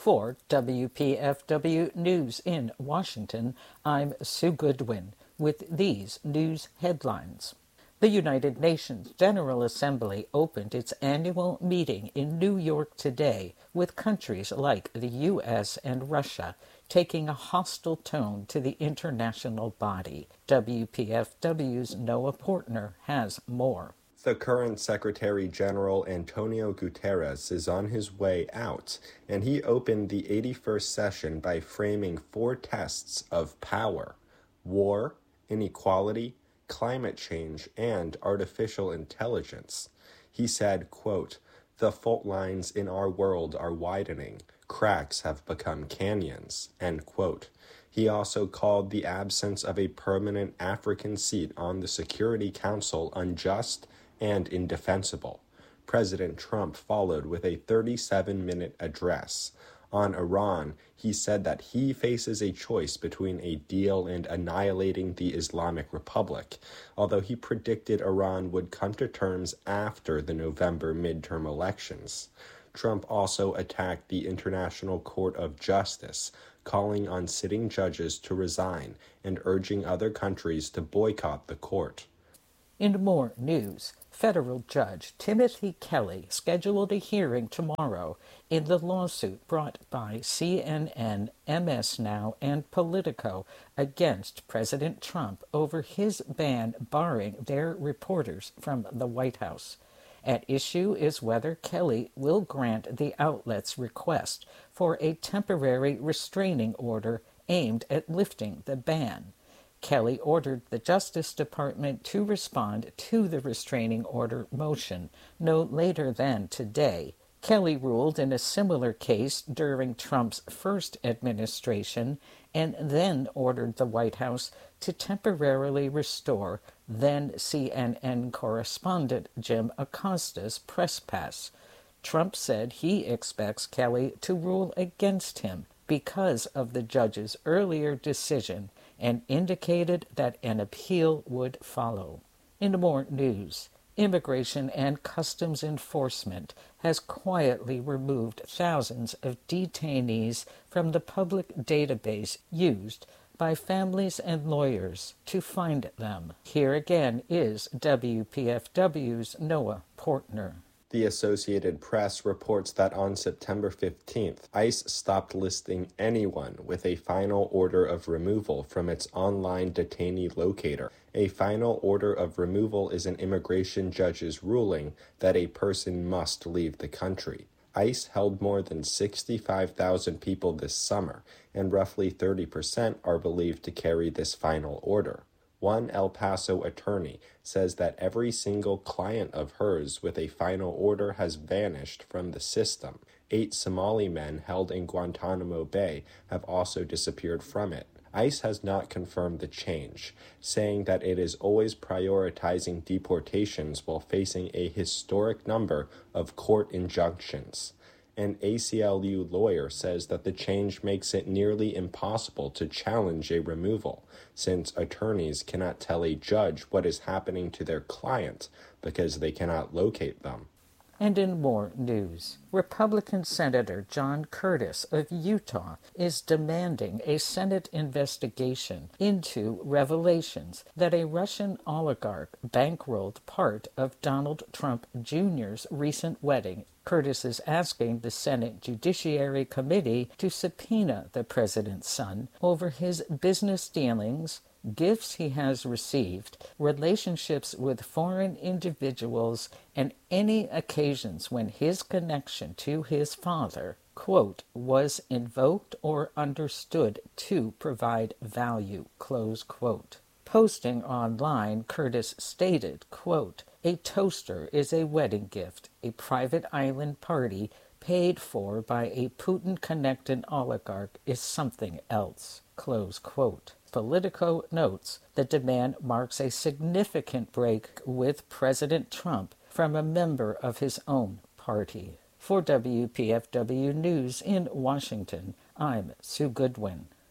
For WPFW News in Washington, I'm Sue Goodwin with these news headlines. The United Nations General Assembly opened its annual meeting in New York today, with countries like the U.S. and Russia taking a hostile tone to the international body. WPFW's Noah Portner has more. The current Secretary General Antonio Guterres is on his way out, and he opened the 81st session by framing 4 tests of power: war, inequality, climate change, and artificial intelligence. He said, quote, "The fault lines in our world are widening. Cracks have become canyons," end quote. He also called the absence of a permanent African seat on the Security Council unjust and indefensible. President Trump followed with a 37-minute address. On Iran, he said that he faces a choice between a deal and annihilating the Islamic Republic, although he predicted Iran would come to terms after the November midterm elections. Trump also attacked the International Court of Justice, calling on sitting judges to resign and urging other countries to boycott the court. In more news, federal judge Timothy Kelly scheduled a hearing tomorrow in the lawsuit brought by CNN, MS Now, and Politico against President Trump over his ban barring their reporters from the White House. At issue is whether Kelly will grant the outlet's request for a temporary restraining order aimed at lifting the ban. Kelly ordered the Justice Department to respond to the restraining order motion no later than today. Kelly ruled in a similar case during Trump's first administration and then ordered the White House to temporarily restore then CNN correspondent Jim Acosta's press pass. Trump said he expects Kelly to rule against him because of the judge's earlier decision and indicated that an appeal would follow. In more news, Immigration and Customs Enforcement has quietly removed thousands of detainees from the public database used by families and lawyers to find them. Here again is WPFW's Noah Portner. The Associated Press reports that on September 15th, ICE stopped listing anyone with a final order of removal from its online detainee locator. A final order of removal is an immigration judge's ruling that a person must leave the country. ICE held more than 65,000 people this summer, and roughly 30% are believed to carry this final order. One El Paso attorney says that every single client of hers with a final order has vanished from the system. 8 Somali men held in Guantanamo Bay have also disappeared from it. ICE has not confirmed the change, saying that it is always prioritizing deportations while facing a historic number of court injunctions. An ACLU lawyer says that the change makes it nearly impossible to challenge a removal, since attorneys cannot tell a judge what is happening to their client because they cannot locate them. And in more news, Republican Senator John Curtis of Utah is demanding a Senate investigation into revelations that a Russian oligarch bankrolled part of Donald Trump Jr.'s recent wedding. Curtis is asking the Senate Judiciary Committee to subpoena the president's son over his business dealings, gifts he has received, relationships with foreign individuals, and any occasions when his connection to his father, quote, was invoked or understood to provide value, close quote. Posting online, Curtis stated, quote, "A toaster is a wedding gift, a private island party paid for by a Putin-connected oligarch is something else," close quote. Politico notes the demand marks a significant break with President Trump from a member of his own party. For WPFW News in Washington, I'm Sue Goodwin.